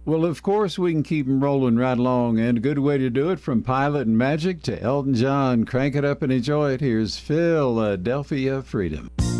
Well, of course, we can keep 'em rolling right along, and a good way to do it from Pilot and Magic to Elton John. Crank it up and enjoy it. Here's Philadelphia Freedom.